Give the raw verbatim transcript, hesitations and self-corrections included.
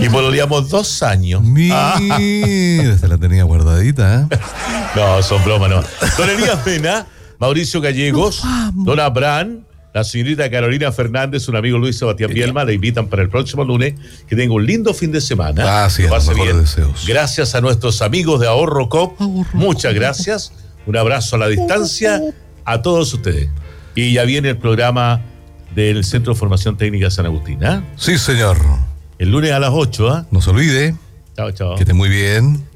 Y pololeamos dos años. Mira, se la tenía guardadita, ¿eh? No, son bromas, no. Don Elías Mena, Mauricio Gallegos, Don Abraham, la señorita Carolina Fernández, un amigo Luis Sebastián Bielma, le invitan para el próximo lunes. Que tenga un lindo fin de semana. Gracias, Lo pase los mejores bien. deseos. Gracias a nuestros amigos de Ahorro Cop. Muchas gracias. Un abrazo a la distancia a todos ustedes. Y ya viene el programa del Centro de Formación Técnica San Agustín, ¿ah? ¿eh? Sí, señor. El lunes a las ocho, ¿ah? ¿eh? No se olvide. Chao, chao. Que esté muy bien.